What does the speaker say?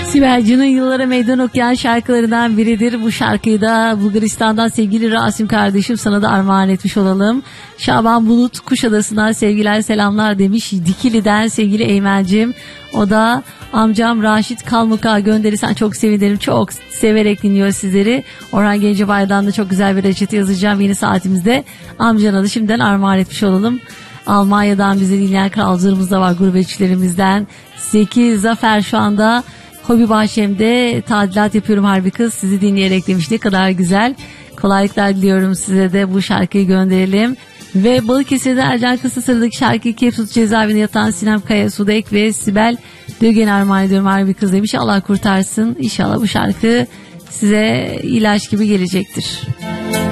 Sibel Can'ın yıllara meydan okuyan şarkılarından biridir. Bu şarkıyı da Bulgaristan'dan sevgili Rasim kardeşim sana da armağan etmiş olalım. Şaban Bulut Kuşadası'ndan sevgiler selamlar demiş. Dikili'den sevgili Eymen'cim. O da amcam Raşit Kalmuk'a gönderirsen çok sevinirim. Çok severek dinliyor sizleri. Orhan Gencebay'dan da çok güzel bir reçete yazacağım yeni saatimizde. Amcana da şimdiden armağan etmiş olalım. Almanya'dan bizi dinleyen kralcılarımız da var, gurbetçilerimizden. Zeki Zafer şu anda hobi bahçemde tadilat yapıyorum harbi kız, sizi dinleyerek demiş. Ne kadar güzel. Kolaylıklar diliyorum size de, bu şarkıyı gönderelim. Ve Balıkesir'de Ercan Kısasır'daki şarkıyı Kepsut cezaevinde yatan Sinem Kaya Sudek ve Sibel Dögen armağan ediyorum harbi kız demiş. Allah kurtarsın. İnşallah bu şarkı size ilaç gibi gelecektir.